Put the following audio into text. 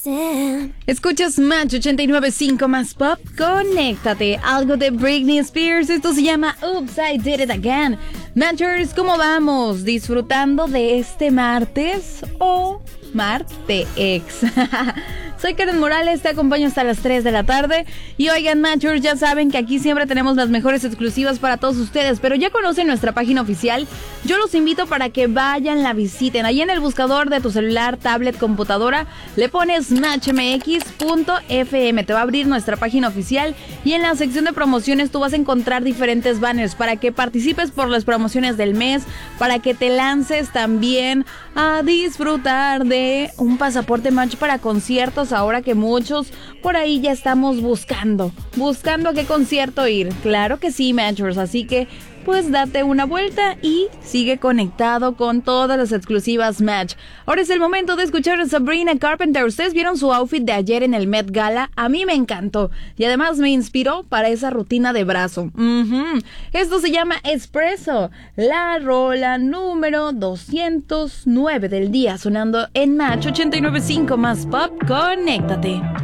Escuchas Match 89.5 más pop, conéctate. Algo de Britney Spears, esto se llama Oops, I Did It Again. Matchers, ¿cómo vamos? ¿Disfrutando de este martes o martes? Soy Karen Morales, te acompaño hasta las 3 de la tarde. Y oigan, Matchers, ya saben que aquí siempre tenemos las mejores exclusivas para todos ustedes, pero ya conocen nuestra página oficial. Yo los invito para que vayan, la visiten. Ahí en el buscador de tu celular, tablet, computadora, le pones matchmx.fm. Te va a abrir nuestra página oficial y en la sección de promociones tú vas a encontrar diferentes banners para que participes por las promociones del mes, para que te lances también a disfrutar de un pasaporte Match para conciertos, ahora que muchos por ahí ya estamos buscando a qué concierto ir. Claro que sí, Matchers, así que pues date una vuelta y sigue conectado con todas las exclusivas Match. Ahora es el momento de escuchar a Sabrina Carpenter. ¿Ustedes vieron su outfit de ayer en el Met Gala? A mí me encantó y además me inspiró para esa rutina de brazo. Esto se llama Espresso, la rola número 209 del día, sonando en Match 89.5 más pop. Conéctate.